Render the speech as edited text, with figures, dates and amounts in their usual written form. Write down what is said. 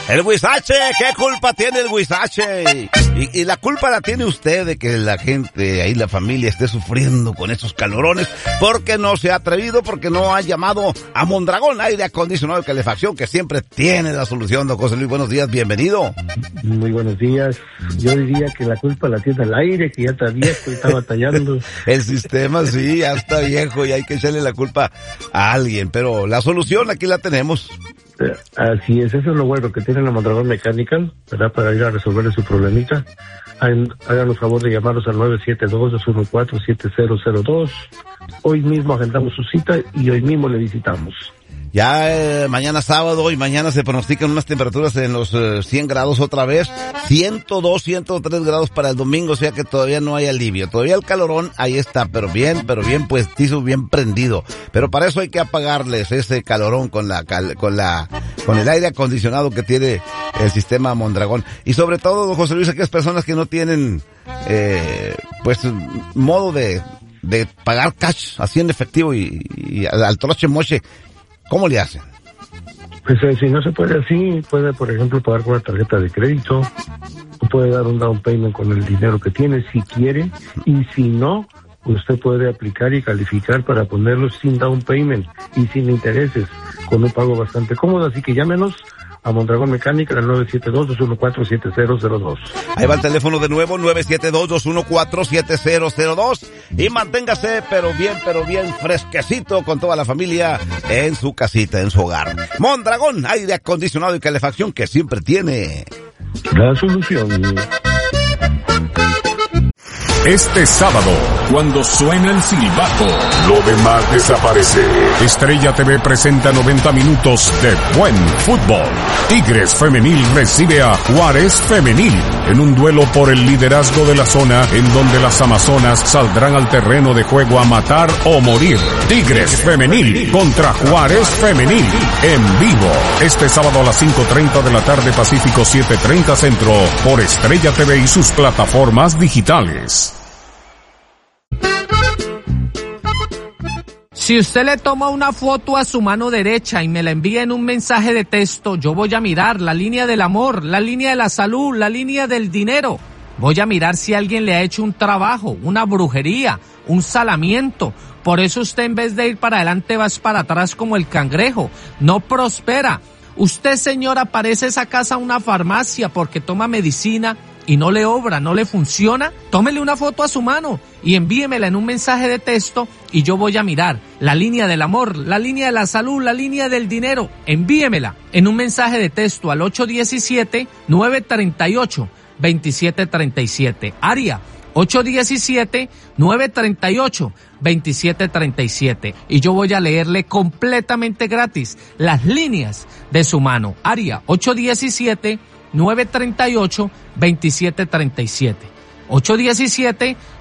El Huizache, ¿qué culpa tiene el Huizache? Y la culpa la tiene usted de que la gente, ahí la familia, esté sufriendo con estos calorones, porque no se ha atrevido, porque no ha llamado a Mondragón Aire Acondicionado y Calefacción, que siempre tiene la solución. Don José Luis, buenos días, bienvenido. Muy buenos días. Yo diría que la culpa la tiene el aire, que ya está viejo y está batallando. El sistema sí, ya está viejo y hay que echarle la culpa a alguien, pero la solución aquí la tenemos. Así es, eso es lo bueno que tiene la Mondragón Mechanical, ¿verdad? Para ir a resolverle su problemita. Háganos favor de llamarnos al 972-214-7002. Hoy mismo agendamos su cita y hoy mismo le visitamos. Ya mañana sábado y mañana se pronostican unas temperaturas en los 100 grados otra vez, 102, 103 grados para el domingo, o sea que todavía no hay alivio. Todavía el calorón ahí está, pero bien puestizo, bien prendido. Pero para eso hay que apagarles ese calorón con el aire acondicionado que tiene el sistema Mondragón. Y sobre todo, don José Luis, aquellas personas que no tienen modo de pagar cash así en efectivo y al troche moche, ¿cómo le hacen? Pues si no se puede así, puede por ejemplo pagar con una tarjeta de crédito, o puede dar un down payment con el dinero que tiene si quiere, y si no, usted puede aplicar y calificar para ponerlo sin down payment y sin intereses, con un pago bastante cómodo, así que llámenos a Mondragón Mecánica al 972-214-7002. Ahí va el teléfono de nuevo, 972-214-7002, y manténgase pero bien fresquecito con toda la familia en su casita, en su hogar. Mondragón, aire acondicionado y calefacción, que siempre tiene la solución. Este sábado, cuando suena el silbato, lo demás desaparece. Estrella TV presenta 90 minutos de buen fútbol. Tigres Femenil recibe a Juárez Femenil en un duelo por el liderazgo de la zona, en donde las amazonas saldrán al terreno de juego a matar o morir. Tigres Femenil contra Juárez Femenil en vivo. Este sábado a las 5:30 de la tarde, Pacífico 7:30 Centro, por Estrella TV y sus plataformas digitales. Si usted le toma una foto a su mano derecha y me la envía en un mensaje de texto, yo voy a mirar la línea del amor, la línea de la salud, la línea del dinero. Voy a mirar si alguien le ha hecho un trabajo, una brujería, un salamiento. Por eso usted, en vez de ir para adelante, va para atrás como el cangrejo. No prospera. Usted, señora, parece esa casa una farmacia porque toma medicina y no le obra, no le funciona. Tómele una foto a su mano y envíemela en un mensaje de texto y yo voy a mirar la línea del amor, la línea de la salud, la línea del dinero. Envíemela en un mensaje de texto al 817-938-2737. Área 817-938-2737. Y yo voy a leerle completamente gratis las líneas de su mano. Área 817-938-2737. 817